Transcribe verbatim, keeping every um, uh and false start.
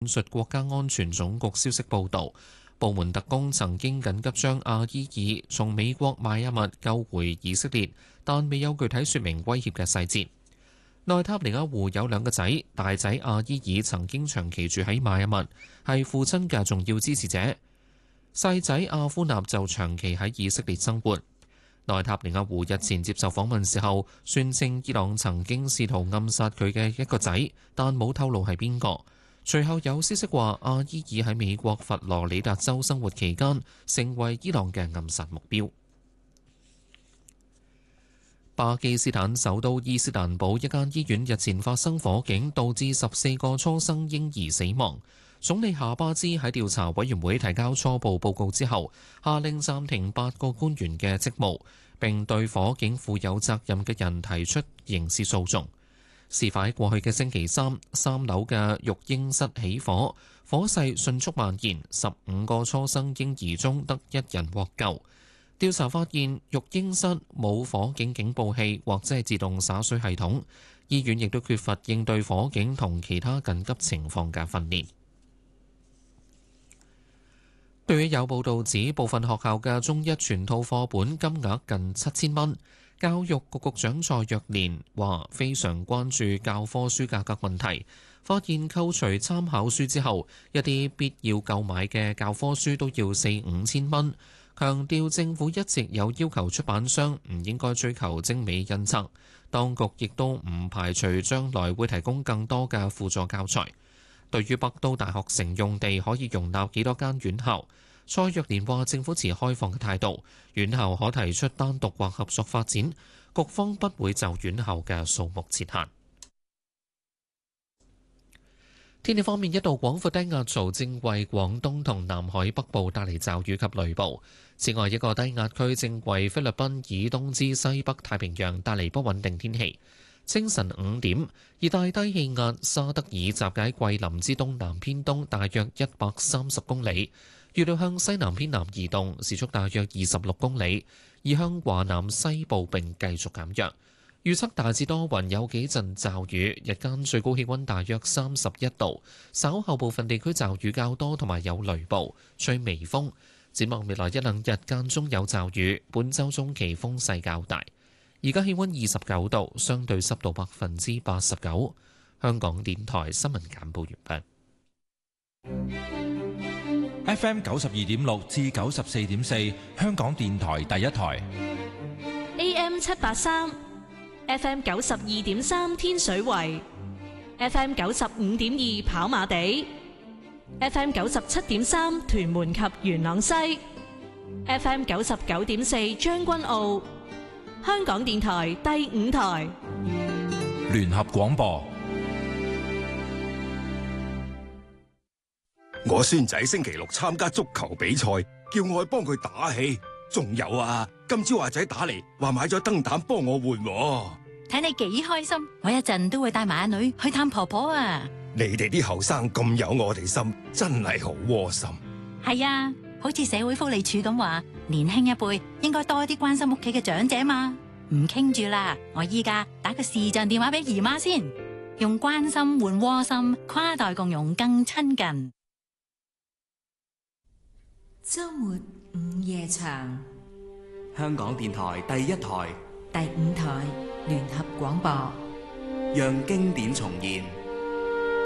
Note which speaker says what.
Speaker 1: 引述國家安全總局消息報導，部門特工曾經緊急將阿伊爾從美國邁阿密救回以色列，但未有具體説明威脅嘅細節。內塔尼亞胡有兩個仔，大仔阿伊爾曾經長期住喺邁阿密，係父親嘅重要支持者。細仔阿夫納就長期喺以色列生活。內塔尼亞胡日前接受訪問時候，宣稱伊朗曾經試圖暗殺佢嘅一個仔，但冇透露係邊個。隨後有消息話，阿伊爾喺美國佛羅里達州生活期間，成為伊朗嘅暗殺目標。巴基斯坦首都伊斯蘭堡一間醫院日前發生火警，導致十四個初生嬰兒死亡。總理夏巴茲喺調查委員會提交初步報告之後，下令暫停八個官員嘅職務，並對火警負有責任嘅人提出刑事訴訟。事發喺過去嘅星期三，三樓嘅育嬰室起火，火勢迅速蔓延，十五個初生嬰兒中得一人獲救。調查發現，育嬰室冇火警警報器或者係自動灑水系統，醫院亦都缺乏應對火警同其他緊急情況嘅訓練。對於有報道指部分學校嘅中一全套課本金額近七千蚊，教育局局長蔡若蓮話非常關注教科書價格問題，發現扣除參考書之後，一啲必要購買嘅教科書都要四五千蚊。強調政府一直有要求出版商唔應該追求精美印刷，當局亦都唔排除將來會提供更多嘅輔助教材。對於北都大學城用地可以容納幾多間院校，蔡若蓮話政府持開放嘅態度，院校可提出單獨或合作發展，局方不會就院校嘅數目設限。天氣方面，一道廣闊低壓槽正為廣東同南海北部帶嚟驟雨及雷暴。此外，一個低壓區正為菲律賓以東至西北太平洋帶嚟不穩定天氣。清晨五點，熱帶低氣壓沙德爾集結喺桂林之東南偏東大約一百三十公里，預料向西南偏南移動，時速大約二十六公里，移向華南西部並繼續減弱。預測大致多雲，有幾陣驟雨，日間最高氣溫大約三十一度，稍後部分地區驟雨較多同埋有雷暴，吹微風。展望未來一兩日間中有驟雨，本週中期風勢較大。而家氣溫二十九度，相對濕度百分之八十九。香港電台新聞簡報完
Speaker 2: 畢。F M 九十二點六至九十四點四，香港電台第一台。
Speaker 3: A M 七八三。F M 九十二點三天水圍 ，F M 九十五點二跑馬地 ，F M 九十七點三屯門及元朗西 ，F M 九十九點四將軍澳，香港電台第五台
Speaker 2: 聯合廣播。
Speaker 4: 我孫仔星期六參加足球比賽，叫我去幫佢打氣。仲有啊，今朝阿仔打嚟話買咗燈膽幫我換喎。
Speaker 5: 睇你幾開心，我一陣都會帶埋阿女去探婆婆啊！
Speaker 4: 你哋啲後生咁有我哋心，真係好窩心。
Speaker 5: 係啊，好似社會福利署咁話，年輕一輩應該多啲關心屋企嘅長者嘛。唔傾住啦，我依家打個視像電話俾姨媽先，用關心換窩心，跨代共融更親近。
Speaker 6: 周末午夜場，
Speaker 7: 香港電台第一台、
Speaker 6: 第五台聯合廣播，
Speaker 7: 讓經典重現。